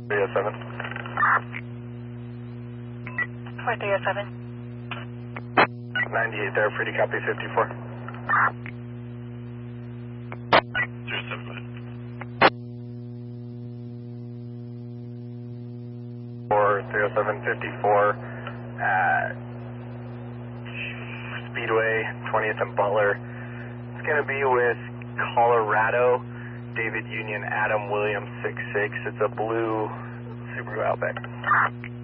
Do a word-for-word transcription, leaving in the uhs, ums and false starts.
three oh seven. four three oh seven. ninety-eight there, pretty copy fifty-four. zero seven. four three oh seven fifty-four at Speedway, twentieth and Butler. It's going to be with Colorado, David Union, Adam Williams six six. It's a blue Subaru Outback.